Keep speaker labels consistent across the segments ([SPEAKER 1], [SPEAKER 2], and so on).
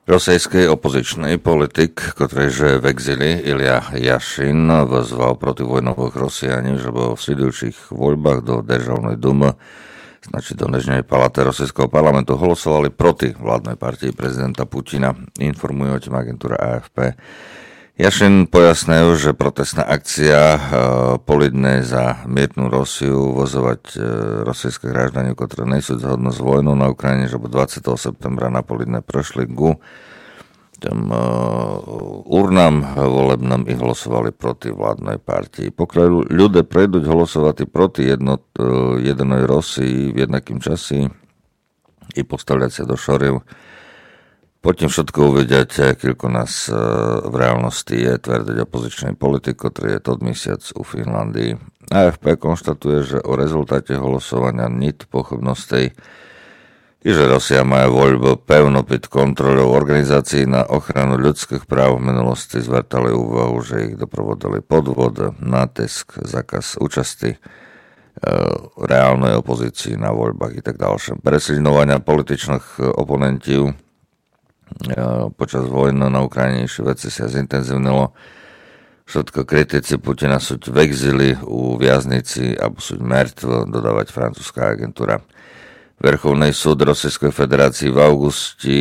[SPEAKER 1] Rosijský opozičný politik, ktorý je v exili, Ilja Jašin, vyzval protivojnových Rosijani, že v sledujúcich voľbách do Državnej dumy, znači do Nežnej palaty Rosijského parlamentu, hlasovali proti vládnej partii prezidenta Putina, informuje o tým agentúra AFP. Jašin pojasnil, že protestná akcia polidne za miernu Rosiu vozovať rosijské hráždanie, ktoré nejsú zhodno s vojnou na Ukrajine, že 20. septembra na polidne prešli ku tým urnám volebným i hlasovali proti vládnej partii. Pokiaľ ľudia prejdú hlasovať proti jednej Rosii v jednakým časi i postavľať sa do šoriev, potom všetko uvedať, koľko nás v reálnosti je, tvrdiť opozičný politik, ktorý je tot mesiac u Finlandii. AFP konštatuje, že o rezultáte hlasovania nic pochybností i že Rosia má voľbu pevno pod kontrolou organizácií na ochranu ľudských práv v minulosti zvrtali úvahu, že ich doprovodili podvod, nátisk, zákaz účasti reálnej opozícii na voľbách i tak ďalšie. Presledovania političných oponentov počas vojny na Ukrajine veci sa zintenzívnilo. Všetko kritici Putina sú v exili u viaznici alebo sú mŕtvo, dodávať francúzska agentúra. Verchovný súd Rosijskej federácii v augusti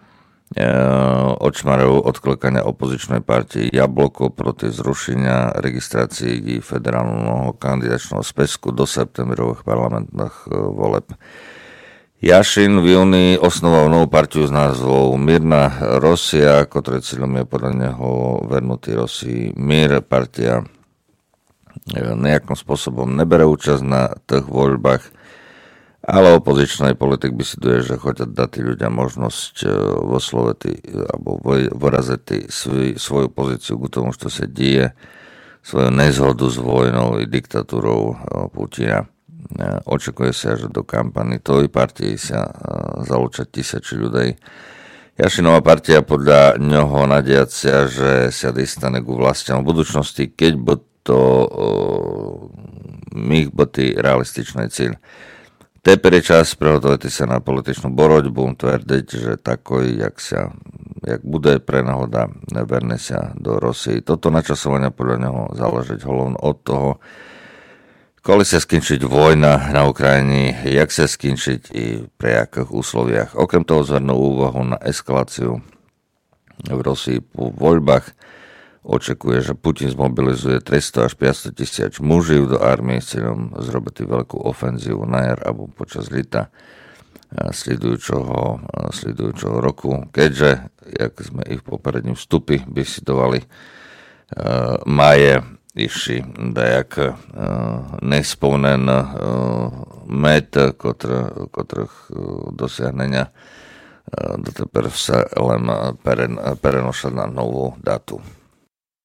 [SPEAKER 1] odšmaril odklikania opozičnej partii Jabloko proti zrušenia registrácií federálneho kandidačného spisku do septembrových parlamentných voleb. Jašin v júni osnoval novú partiu s názvou Mírna Rosia, ktoré cieľom je podľa neho vernutý Rosii mír. Partia nejakým spôsobom nebere účasť na tých voľbách, ale opozičný politik by si duje, že chcú dať ľudia možnosť vysloviť alebo vyraziť svoju pozíciu k tomu, čo sa deje, svoju nezhodu s vojnou i diktatúrou Putina. Očakuje sa, že do kampany tej partii sa zalúčia tisíce ľudí. Jašinová partia podľa ňoho nadiacia, že sa dostane ku vlastiam v budúcnosti, keď by to mých byť realističný cieľ. Teper je čas prehotoviť sa na političnú boroďbu, tvrdiť, že takoj, jak bude prenahoda, verne sa do Rosii. Toto načasovanie podľa neho záležiť hlavne od toho, koli sa skončiť vojna na Ukrajine, jak sa skončiť i pre jakých úsloviach. Okrem toho zvrnú úvahu na eskaláciu v Rosii po voľbách. Očakuje, že Putin zmobilizuje 300 až 500 tisíc mužov do armie s cieľom zrobiť veľkú ofenzívu na jar alebo počas leta sledujúceho roku. Keďže, jak sme ich v popredním vstupi vysidovali, máje iši dajak nespovnen met, ktorých dosiahnenia doteper sa len perenoša na novú datu.